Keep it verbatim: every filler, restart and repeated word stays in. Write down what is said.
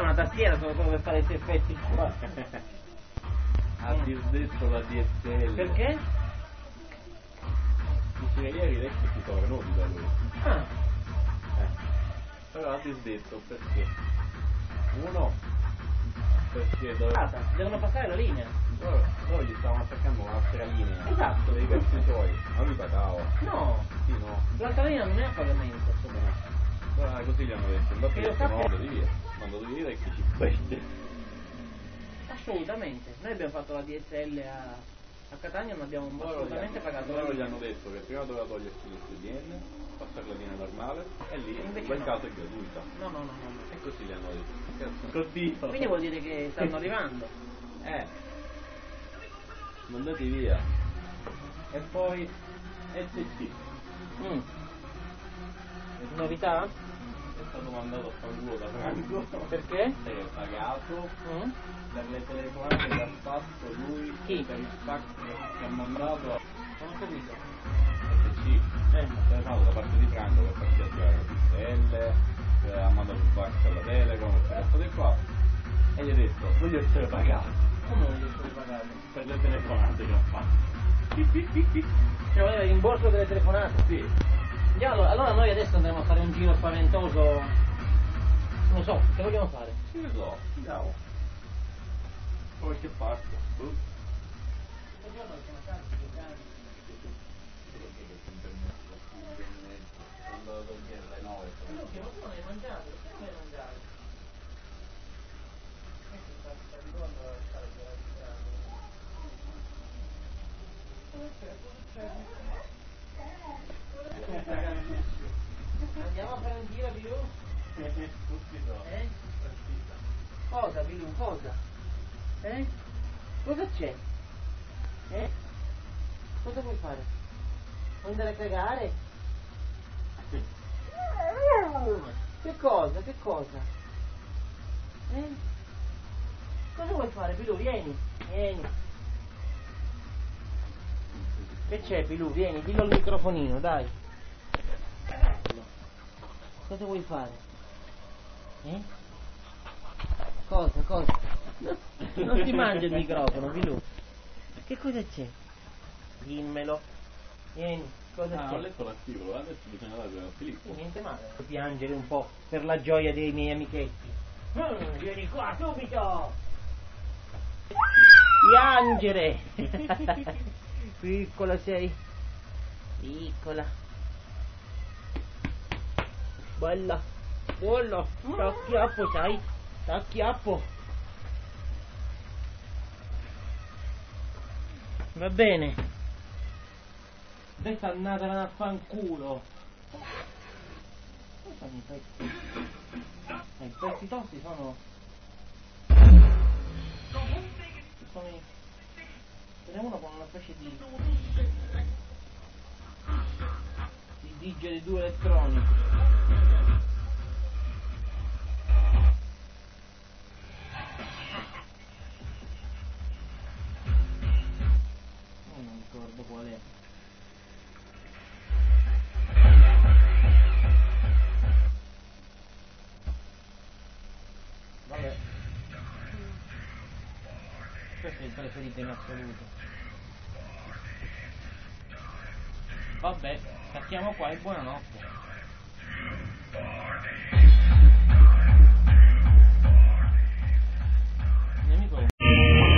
una tastiera solo per fare questi effetti qua. Ha disdetto la D S L. Perché? Dice che ieri i vecchi si sono venuti da lui. Ah. Eh. Però ha disdetto perché? Uno, perché dove... devono passare la linea. Loro, loro gli stavano cercando un'altra linea. Esatto. Dei cazzi suoi. Ma lui pagava. No. Sì, no. L'altra linea non è a pagamento. Allora così gli hanno detto, andate Che io a sappia- no, di via. Quando devi dire che ci prende. Assolutamente. Noi abbiamo fatto la D S L a, a Catania, non abbiamo Loro gli assolutamente hanno, pagato la loro gli linea. hanno detto che prima doveva togliersi l'espediente, passare la linea normale e lì Invece in quel no. caso è gratuita. No, no, no, no. no. E così gli hanno detto. Così. Quindi vuol dire che stanno arrivando. Eh. Mandati via. E poi S C. Mm. Novità? È stato mandato a fanculo da Franco. Perché? E è pagato Mm. per le telefonate che ha fatto lui. Chi? Per il fax che ha mandato a Non ho capito. S C. Eh. Ha telefonato da parte di Franco per farsi attivare la D S L, eh, ha mandato il fax alla Telecom, queste cose qua. E gli ha detto, voglio essere pagato. Come voglio essere pagato? Per le telefonate che ha fatto. Cioè voleva il rimborso delle telefonate? Sì. Andiamo, allora, allora noi adesso andremo a fare un giro spaventoso. Non so, che vogliamo fare? Che ne so, andiamo. Qualche parte. Uh. Sono andato a dormire alle nove. Ma tu non hai mangiato? Perché non hai mangiato? Questo sta sta di nuovo a stare per la Andiamo a fare un giro più? Stupido. Eh? Cosa, Bilù? Cosa? Eh? Cosa c'è? Eh? Cosa vuoi fare? Vuoi andare a cagare? Che cosa? Che cosa? Eh? Cosa vuoi fare, Bilù? Vieni, vieni. Che c'è, Bilù? Vieni, dillo al microfonino, dai. Cosa vuoi fare? Eh? Cosa, cosa? No, non ti mangia il microfono, Bilù. Che cosa c'è? Dimmelo. Vieni, cosa Ah, c'è? ho letto l'articolo, adesso bisogna dare a Filippo. Sì, niente male, piangere un po' per la gioia dei miei amichetti. Mm, vieni qua subito! Piangere! Piccola sei. Piccola. Bella. Bella. T'acchiappo, sai? T'acchiappo. Va bene. Adesso andatevene a fanculo. Come fanno i pezzi? Eh, I pezzi tosti sono... sono i... ce n'è uno con una specie di... di didgeridoo elettronico. Io non ricordo qual è. Vabbè. Questo è il preferito in assoluto. Vabbè, stacchiamo qua e buonanotte.